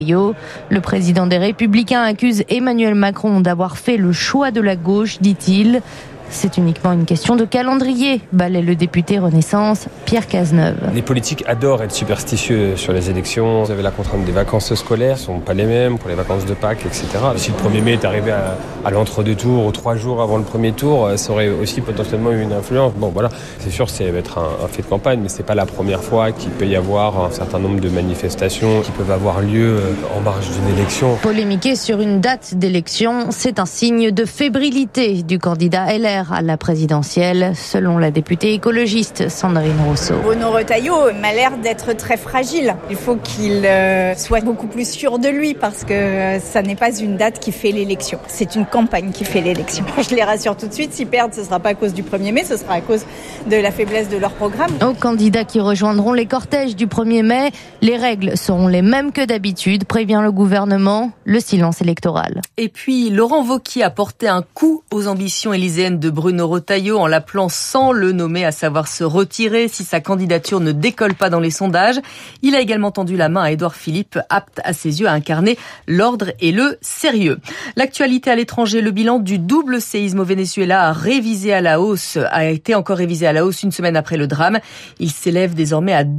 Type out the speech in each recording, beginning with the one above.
Le président des Républicains accuse Emmanuel Macron d'avoir fait le choix de la gauche, dit-il. C'est uniquement une question de calendrier, balaie le député Renaissance, Pierre Cazeneuve. Les politiques adorent être superstitieux sur les élections. Vous avez la contrainte des vacances scolaires, ce ne sont pas les mêmes pour les vacances de Pâques, etc. Si le 1er mai est arrivé à l'entre-deux tours ou 3 jours avant le premier tour, ça aurait aussi potentiellement eu une influence. Bon voilà, c'est sûr que ça va être un fait de campagne, mais ce n'est pas la première fois qu'il peut y avoir un certain nombre de manifestations qui peuvent avoir lieu en marge d'une élection. Polémiquer sur une date d'élection, c'est un signe de fébrilité du candidat LR à la présidentielle, selon la députée écologiste Sandrine Rousseau. Bruno Retailleau m'a l'air d'être très fragile. Il faut qu'il soit beaucoup plus sûr de lui parce que ça n'est pas une date qui fait l'élection. C'est une campagne qui fait l'élection. Je les rassure tout de suite, s'ils perdent, ce ne sera pas à cause du 1er mai, ce sera à cause de la faiblesse de leur programme. Aux candidats qui rejoindront les cortèges du 1er mai, les règles seront les mêmes que d'habitude, prévient le gouvernement, le silence électoral. Et puis, Laurent Wauquiez a porté un coup aux ambitions élyséennes de Bruno Retailleau en l'appelant sans le nommer, à savoir se retirer si sa candidature ne décolle pas dans les sondages. Il a également tendu la main à Édouard Philippe, apte à ses yeux à incarner l'ordre et le sérieux. L'actualité à l'étranger, le bilan du double séisme au Venezuela a été encore révisé à la hausse une semaine après le drame. Il s'élève désormais à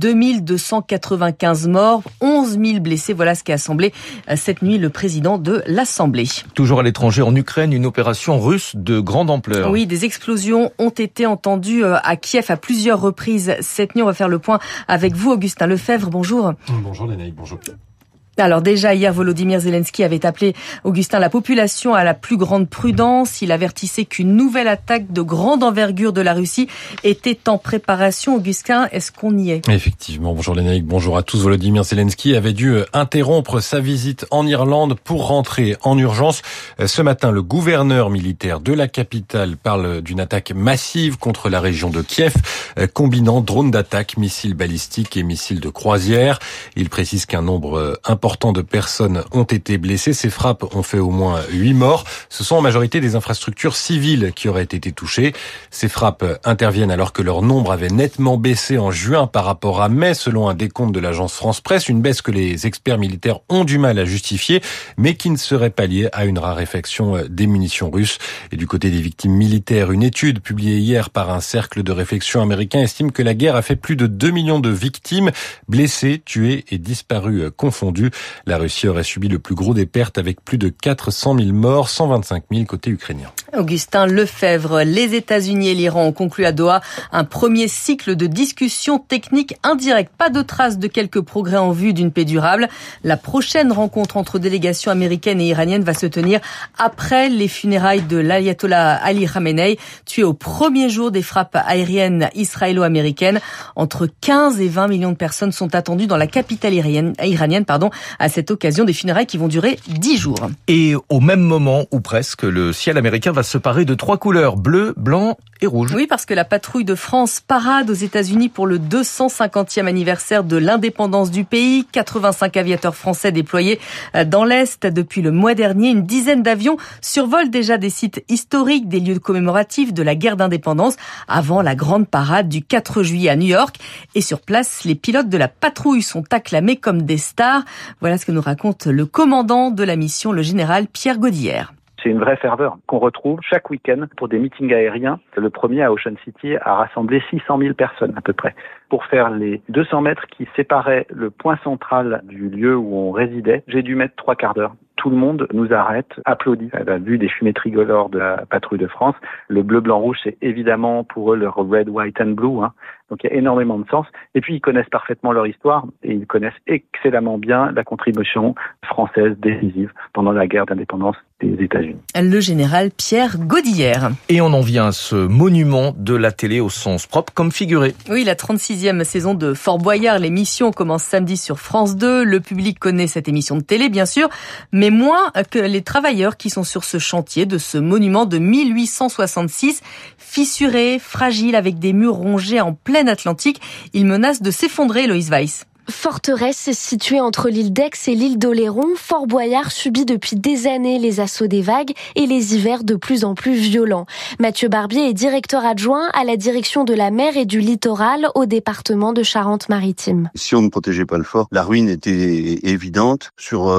2295 morts, 11 000 blessés. Voilà ce qu'a assemblé cette nuit le président de l'Assemblée. Toujours à l'étranger, en Ukraine, une opération russe de grande ampleur. Oui, des explosions ont été entendues à Kiev à plusieurs reprises cette nuit. On va faire le point avec vous, Augustin Lefebvre. Bonjour. Bonjour Lénaïque, bonjour. Alors déjà, hier, Volodymyr Zelensky avait appelé, Augustin, la population à la plus grande prudence. Il avertissait qu'une nouvelle attaque de grande envergure de la Russie était en préparation. Augustin, est-ce qu'on y est ? Effectivement, bonjour Lénaïque, bonjour à tous. Volodymyr Zelensky avait dû interrompre sa visite en Irlande pour rentrer en urgence. Ce matin, le gouverneur militaire de la capitale parle d'une attaque massive contre la région de Kiev, combinant drones d'attaque, missiles balistiques et missiles de croisière. Il précise qu'un nombre important de personnes ont été blessées. Ces frappes ont fait au moins 8 morts. Ce sont en majorité des infrastructures civiles qui auraient été touchées. Ces frappes interviennent alors que leur nombre avait nettement baissé en juin par rapport à mai, selon un décompte de l'agence France Presse. Une baisse que les experts militaires ont du mal à justifier, mais qui ne serait pas liée à une raréfaction des munitions russes. Et du côté des victimes militaires, une étude publiée hier par un cercle de réflexion américain estime que la guerre a fait plus de 2 millions de victimes, blessées, tuées et disparues confondues. La Russie aurait subi le plus gros des pertes avec plus de 400 000 morts, 125 000 côté ukrainien. Augustin Lefebvre, les États-Unis et l'Iran ont conclu à Doha un premier cycle de discussions techniques indirectes. Pas de traces de quelques progrès en vue d'une paix durable. La prochaine rencontre entre délégations américaines et iraniennes va se tenir après les funérailles de l'ayatollah Ali Khamenei, tué au premier jour des frappes aériennes israélo-américaines. Entre 15 et 20 millions de personnes sont attendues dans la capitale iranienne, à cette occasion des funérailles qui vont durer 10 jours. Et au même moment, ou presque, le ciel américain va se parer de 3 couleurs, bleu, blanc et rouge. Oui, parce que la patrouille de France parade aux États-Unis pour le 250e anniversaire de l'indépendance du pays. 85 aviateurs français déployés dans l'Est depuis le mois dernier. Une dizaine d'avions survolent déjà des sites historiques, des lieux commémoratifs de la guerre d'indépendance avant la grande parade du 4 juillet à New York. Et sur place, les pilotes de la patrouille sont acclamés comme des stars. Voilà ce que nous raconte le commandant de la mission, le général Pierre Godillère. C'est une vraie ferveur qu'on retrouve chaque week-end pour des meetings aériens. Le premier à Ocean City a rassemblé 600 000 personnes à peu près pour faire les 200 mètres qui séparaient le point central du lieu où on résidait. J'ai dû mettre 3 quarts d'heure. Tout le monde nous arrête, applaudit à la vue des fumées tricolores de la patrouille de France. Le bleu, blanc, rouge, c'est évidemment pour eux leur red, white and blue. Donc il y a énormément de sens. Et puis ils connaissent parfaitement leur histoire et ils connaissent excellemment bien la contribution française décisive pendant la guerre d'indépendance des États-Unis. Le général Pierre Godillère. Et on en vient à ce monument de la télé au sens propre comme figuré. Oui, la 36e saison de Fort Boyard. L'émission commence samedi sur France 2. Le public connaît cette émission de télé, bien sûr, mais moins que les travailleurs qui sont sur ce chantier de ce monument de 1866. Fissuré, fragile, avec des murs rongés en plein Atlantique, il menace de s'effondrer, Loïs Weiss. Forteresse située entre l'île d'Aix et l'île d'Oléron, Fort Boyard subit depuis des années les assauts des vagues et les hivers de plus en plus violents. Mathieu Barbier est directeur adjoint à la direction de la mer et du littoral au département de Charente-Maritime. Si on ne protégeait pas le fort, la ruine était évidente. Sur